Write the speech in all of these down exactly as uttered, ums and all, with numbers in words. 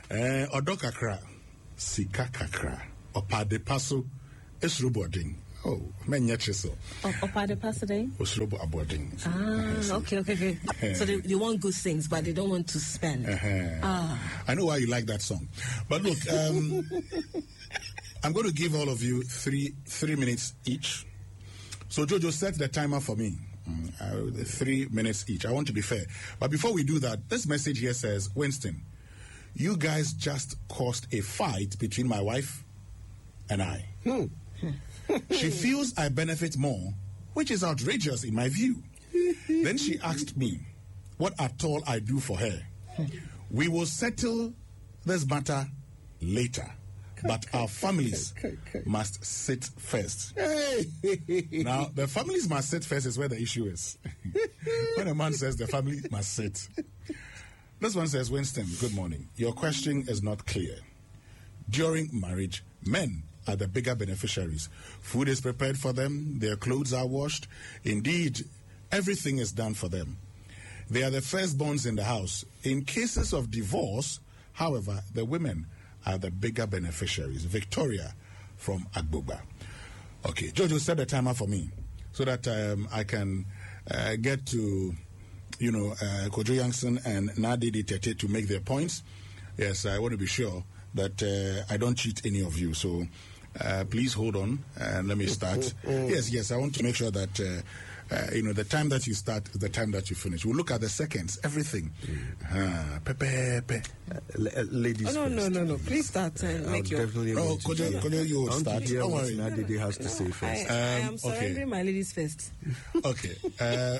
Eh, odo kakra, sika kakra, opade paso, esroboding. Oh, many so. Opade paso day? Osrobo aboding. Ah, okay, okay, okay. So they, they want good things, but they don't want to spend. Uh-huh. Ah. I know why you like that song. But look, um, I'm going to give all of you three three minutes each. So Jojo, set the timer for me. Uh, three minutes each. I want to be fair. But before we do that, this message here says, Winston, you guys just caused a fight between my wife and I. Hmm. She feels I benefit more, which is outrageous in my view. Then she asked me what at all I do for her. We will settle this matter later, but our families must sit first. Now, the families must sit first is where the issue is. When a man says the family must sit. This one says, Winston, good morning. Your question is not clear. During marriage, men are the bigger beneficiaries. Food is prepared for them, their clothes are washed. Indeed, everything is done for them. They are the firstborns in the house. In cases of divorce, however, the women are the bigger beneficiaries. Victoria from Agbogba. Okay, Jojo, set the timer for me so that um, I can uh, get to, you know, uh, Kojo Youngson and Nadidi Tete to make their points. Yes, I want to be sure that uh, I don't cheat any of you. So uh, please hold on and let me start. yes, yes, I want to make sure that uh, uh, you know the time that you start is the time that you finish. We'll look at the seconds, everything. Uh, pe, pe, pe. Uh, uh, ladies, oh, no, first. no, no, no. Please start and uh, make your. No, Kojo, Kojo, you start. Don't worry. Nadidi has to say first. I, I Um, am surrendering okay. my ladies first. Okay. Uh,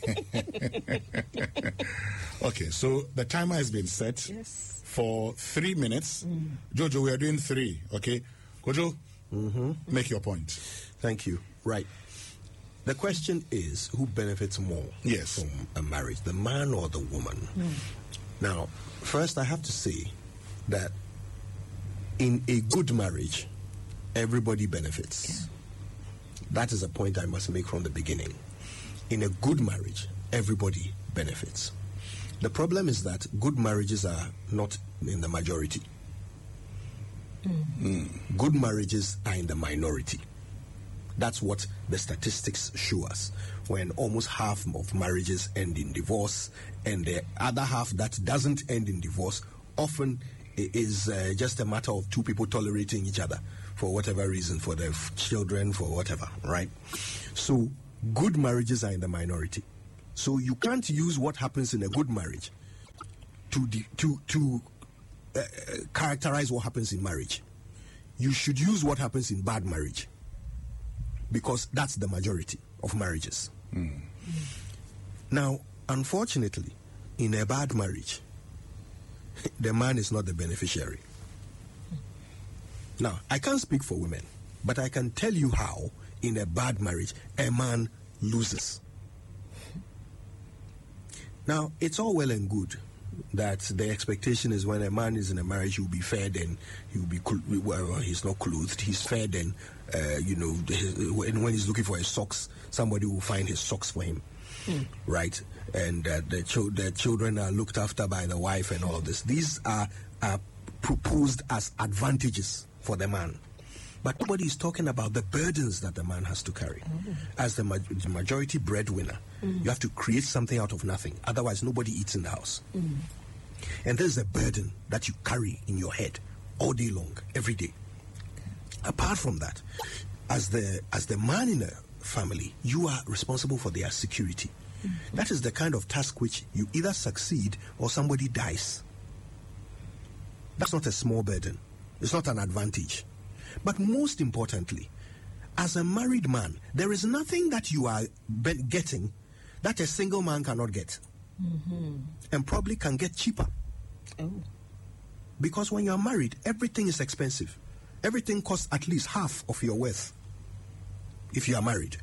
okay. So the timer has been set. Yes. For three minutes. Mm. Jojo, we are doing three, okay? Kojo, mm-hmm. make your point. Thank you. Right. The question is, who benefits more yes. from a marriage, the man or the woman? Mm. Now, first I have to say that in a good marriage, everybody benefits. Yeah. That is a point I must make from the beginning. In a good marriage, everybody benefits. The problem is that good marriages are not in the majority. Mm. Mm. Good marriages are in the minority. That's what the statistics show us. When almost half of marriages end in divorce, and the other half that doesn't end in divorce often is uh, just a matter of two people tolerating each other for whatever reason, for their f- children, for whatever, right? So good marriages are in the minority. So you can't use what happens in a good marriage to de- to to uh, characterize what happens in marriage. You should use what happens in bad marriage, because that's the majority of marriages. Mm. Now, unfortunately, in a bad marriage, the man is not the beneficiary. Now, I can't speak for women, but I can tell you how in a bad marriage a man loses. Now, it's all well and good that the expectation is when a man is in a marriage, he will be fed and he will be, cl- well, he's not clothed, he's fed and, uh, you know, his, when, when he's looking for his socks, somebody will find his socks for him, mm. right? And uh, the, ch- the children are looked after by the wife and all this. These are, are proposed as advantages for the man. But nobody is talking about the burdens that the man has to carry. Mm. As the, ma- the majority breadwinner, mm. you have to create something out of nothing. Otherwise, nobody eats in the house. Mm. And there's a burden that you carry in your head all day long, every day. Okay. Apart from that, as the as the man in a family, you are responsible for their security. Mm. That is the kind of task which you either succeed or somebody dies. That's not a small burden. It's not an advantage. But most importantly, as a married man, there is nothing that you are be- getting that a single man cannot get. Mm-hmm. And probably can get cheaper. Oh. Because when you are married, everything is expensive. Everything costs at least half of your worth if you are married.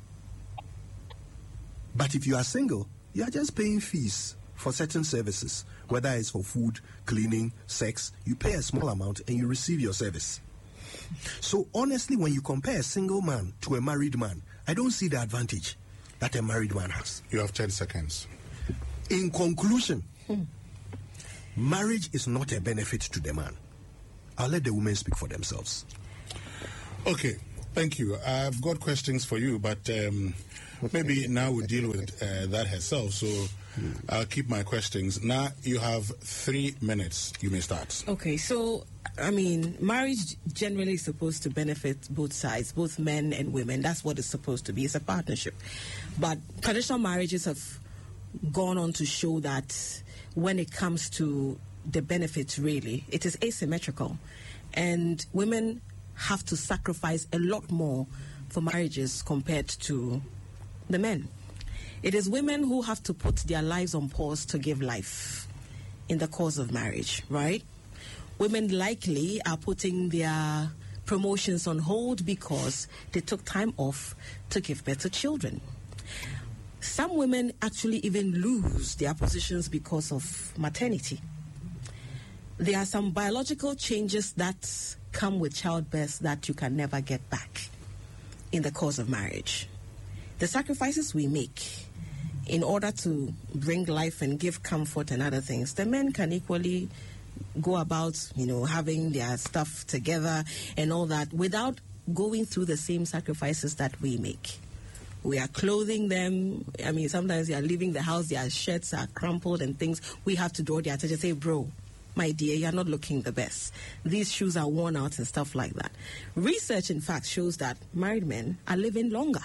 But if you are single, you are just paying fees for certain services, whether it's for food, cleaning, sex. You pay a small amount and you receive your service. So honestly, when you compare a single man to a married man, I don't see the advantage that a married man has. You have ten seconds. In conclusion, hmm. Marriage is not a benefit to the man. I'll let the women speak for themselves. Okay, thank you. I've got questions for you, but um, maybe now we'll deal with uh, that herself. So hmm. I'll keep my questions. Now you have three minutes. You may start. Okay, so, I mean, marriage generally is supposed to benefit both sides, both men and women. That's what it's supposed to be. It's a partnership. But traditional marriages have gone on to show that when it comes to the benefits, really, it is asymmetrical. And women have to sacrifice a lot more for marriages compared to the men. It is women who have to put their lives on pause to give life in the cause of marriage, right? Women likely are putting their promotions on hold because they took time off to give birth to children. Some women actually even lose their positions because of maternity. There are some biological changes that come with childbirth that you can never get back in the course of marriage. The sacrifices we make in order to bring life and give comfort and other things, the men can equally go about, you know, having their stuff together and all that without going through the same sacrifices that we make. We are clothing them. I mean, sometimes they are leaving the house, their shirts are crumpled and things. We have to draw their attention, say, bro, my dear, you're not looking the best. These shoes are worn out and stuff like that. Research, in fact, shows that married men are living longer.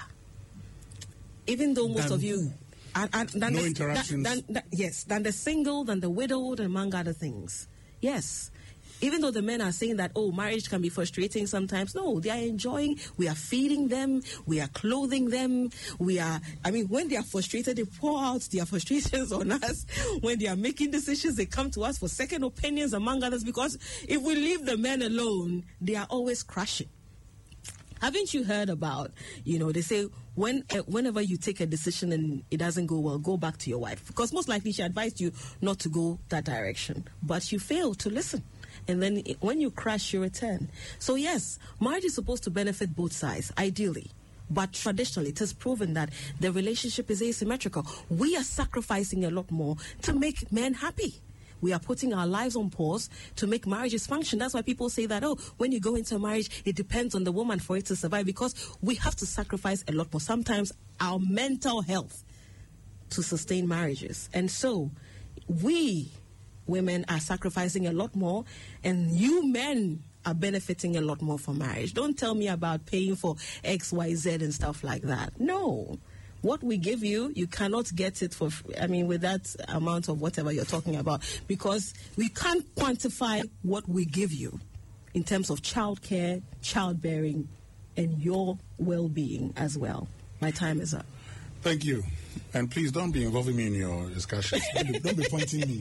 Even though most than, of you... Are, are, than no the, interactions. Than, than, yes, than the single, than the widowed, among other things. Yes. Even though the men are saying that, oh, marriage can be frustrating sometimes, no, they are enjoying, we are feeding them, we are clothing them, we are, I mean, when they are frustrated, they pour out their frustrations on us. When they are making decisions, they come to us for second opinions, among others, because if we leave the men alone, they are always crashing. Haven't you heard about, you know, they say, when uh, whenever you take a decision and it doesn't go well, go back to your wife. Because most likely she advised you not to go that direction, but you failed to listen. And then it, when you crash, you return. So yes, marriage is supposed to benefit both sides, ideally. But traditionally, it is proven that the relationship is asymmetrical. We are sacrificing a lot more to make men happy. We are putting our lives on pause to make marriages function. That's why people say that, oh, when you go into a marriage, it depends on the woman for it to survive, because we have to sacrifice a lot more. Sometimes our mental health to sustain marriages. And so we women are sacrificing a lot more, and you men are benefiting a lot more from marriage. Don't tell me about paying for X, Y, Z and stuff like that. No. What we give you, you cannot get it for, I mean, with that amount of whatever you're talking about, because we can't quantify what we give you in terms of childcare, childbearing, and your well-being as well. My time is up. Thank you. And please don't be involving me in your discussions. Don't be, don't be pointing me.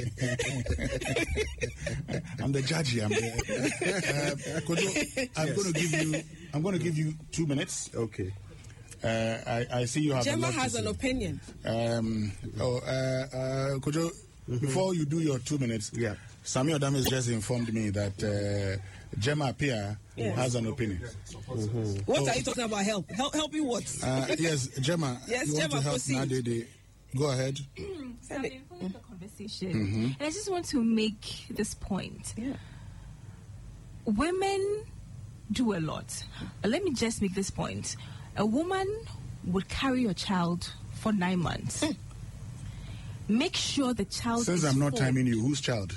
I'm the judge here. I'm the, uh, Kojo, I'm yes. going to give you. I'm going to give you two minutes. Okay. Uh, I, I see you have. Gemma has an opinion. Um, oh, uh, uh, Kojo, mm-hmm. before you do your two minutes, yeah. Samuel Adams just informed me that uh, Gemma Apia yes. has an opinion. Mm-hmm. What oh. are you talking about? Help? Help, help you what? Uh, yes, Gemma. Yes, you Gemma, want to help proceed. Nadede. Go ahead. So I'm involved in the conversation, mm-hmm. and I just want to make this point. Yeah. Women do a lot. Let me just make this point. A woman would carry your child for nine months. Mm. Make sure the child Since is I'm not full. timing you, whose child?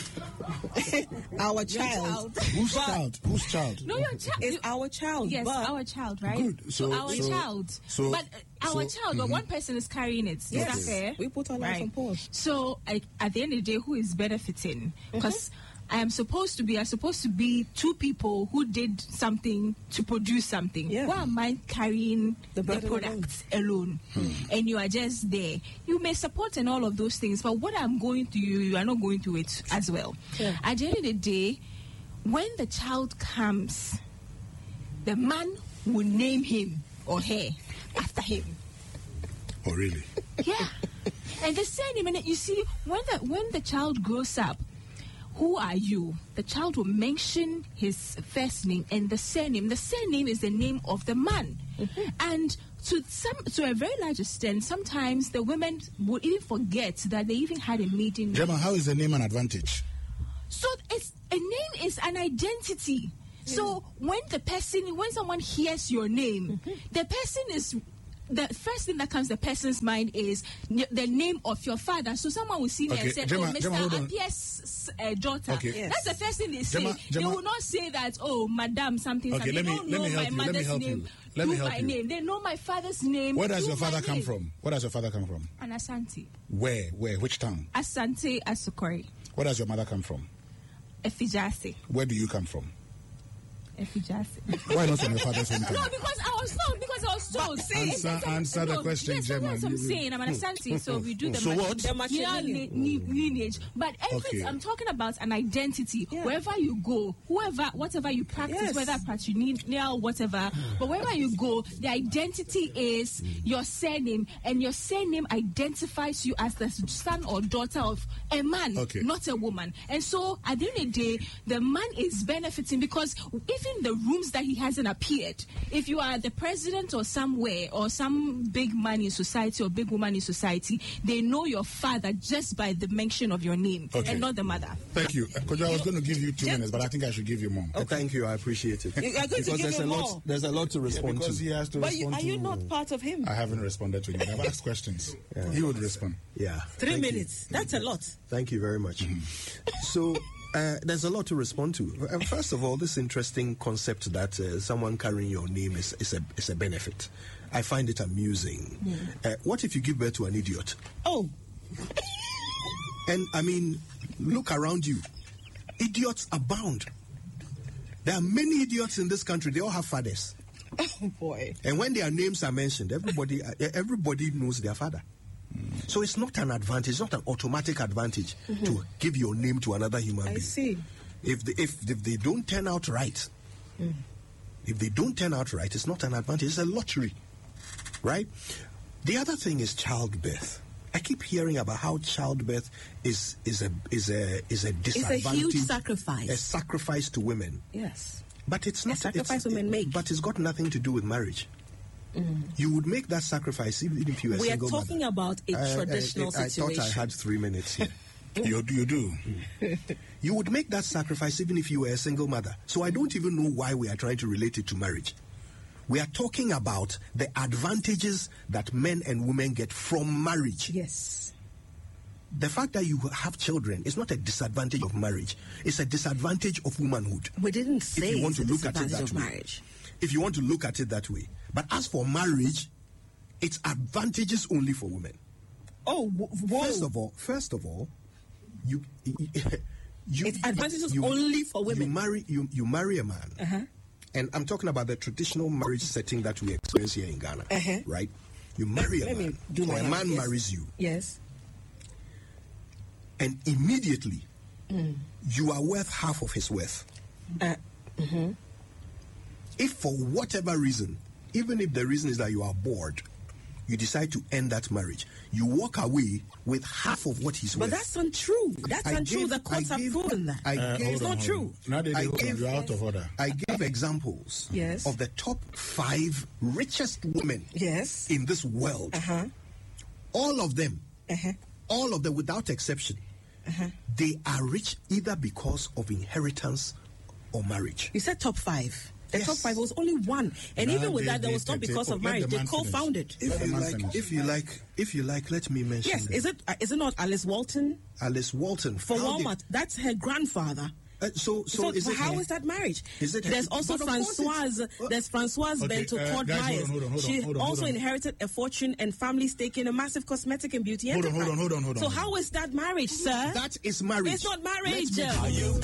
Our child. Whose child? Whose child? No, your child. It's our child. Yes, but our child, right? Good. So, so our so, child. So, but uh, our so, child, but mm-hmm. one person is carrying it. Is yes. that fair? We put our lives right. on pause. So I, at the end of the day, who is benefiting? Because mm-hmm. I am supposed to be, I'm supposed to be two people who did something to produce something. Yeah. Why am I carrying the, the product alone? alone? Hmm. And you are just there. You may support and all of those things, but what I'm going through, you, you are not going through it as well. Yeah. At the end of the day, when the child comes, the man will name him or her after him. Oh, really? Yeah. And the same minute, you see, when the when the child grows up, who are you? The child will mention his first name and the surname. The surname is the name of the man. Mm-hmm. And to some, to a very large extent, sometimes the women would even forget that they even had a maiden name. Gemma, how is the name an advantage? So it's a name is an identity. So when the person, when someone hears your name, mm-hmm. the person is, the first thing that comes to the person's mind is n- the name of your father. So someone will see me Okay, and say, Gemma, oh, Mister Gemma, hold on. Appiah's uh, daughter. Okay. Yes. That's the first thing they say. Gemma, Gemma. They will not say that, oh, Madam something, Okay, something. let They me- don't let know me help my you, let me mother's help you. name Let me through help my you. name. They know my father's name. Where does through your father my come name. from? Where does your father come from? An Asante. Where? Where? Which town? Asante Asukori. Where does your mother come from? Efijase. Where do you come from? Efijase. Why not from your father's hometown? No, because I was told. Because I was told. But answer- answer the question, yes, Gemma. That's what I'm You- saying. I'm an Asante, so we do the So ma- what? The matrilineal matrilineal. li- lineage. But every, Okay. I'm talking about an identity. Yeah. Wherever you go, whoever, whatever you practice, Yes. whether patrilineal, whatever, but wherever you go, the identity is your surname, and your surname identifies you as the son or daughter of a man, Okay. not a woman. And so, at the end of the day, the man is benefiting because even the rooms that he hasn't appeared, if you are the president or somewhere or some big man in society or big woman in society, they know your father just by the mention of your name Okay. and not the mother. Thank you. Kojo, I was going to give you two Gem- minutes, but I think I should give you more. Uh, Thank you, I appreciate it. You are going to because give there's a him lot. more. There's a lot to Yeah, respond because to. he has to But you, respond are you to- not part of him? I haven't responded to you. I've asked questions. He would respond. Yeah. Three Thank you. minutes. That's a lot. Thank you very much. So, uh, there's a lot to respond to. Uh, First of all, this interesting concept that uh, someone carrying your name is, is, a, is a benefit. I find it amusing. Uh, what if you give birth to an idiot? Oh, And I mean, look around you. Idiots abound. There are many idiots in this country. They all have fathers. oh boy. And when their names are mentioned, everybody uh, everybody knows their father. So it's not an advantage, it's not an automatic advantage to give your name to another human I being. see. If they, if if they don't turn out right, if they don't turn out right, it's not an advantage. It's a lottery, right? The other thing is childbirth. I keep hearing about how childbirth is is a is a is a It's a disadvantage, huge sacrifice. a sacrifice to women. Yes. But it's not sacrifice it's, women make. But it's got nothing to do with marriage. You would make that sacrifice even if you were a We are single talking mother. about a I- I- traditional I, I situation. thought I had three minutes here. You, you do. You would make that sacrifice even if you were a single mother. So I don't even know why we are trying to relate it to marriage. We are talking about the advantages that men and women get from marriage. Yes. The fact that you have children is not a disadvantage of marriage. It's a disadvantage of womanhood. We didn't say If you want it's to a look at it disadvantage that of way. marriage. If you want to look at it that way. But as for marriage, it's advantages only for women. Oh, w- whoa. First of all, first of all, you, you It's advantages you- only for women. You marry you, you marry a man, Uh-huh. and I'm talking about the traditional marriage setting that we experience here in Ghana, Uh-huh. right? You marry a Let me man, do or my a hand, man yes. marries you, Yes. and immediately you are worth half of his worth. Uh, If for whatever reason, even if the reason is that you are bored, you decide to end that marriage, you walk away with half of what he's but worth. that's untrue. That's I untrue. gave- the courts I have gave- proven that. I Uh, gave- hold It's on, not hold true. on. Now they, I hold on. gave- You're out of order. I gave examples Yes. of the top five richest women Yes. in this world. Uh-huh. All of them, Uh-huh. all of them without exception, they are rich either because of inheritance or marriage. You said top five. The Yes. top five was only one. And Now even with they- that, that they- was not they- because they- of let the marriage. They man finish. co-founded. If Let the you man like, finish. if you like, if you like, let me mention. Yes. them. Is it? Uh, is it not Alice Walton Alice Walton for How did- Walmart? That's her grandfather. uh, so, so, So, is so it how her- is that marriage? Is it her- There's also but of course Francoise. it's- There's Francoise Okay, Bento uh, Cord guys, hold on, Myers. hold on, hold on, She hold on, hold also on. inherited a fortune and family stake in a massive cosmetic and beauty Hold on, enterprise. hold on, hold on, hold on, So hold on. how is that marriage, sir? That is marriage. It's not marriage. Let's move-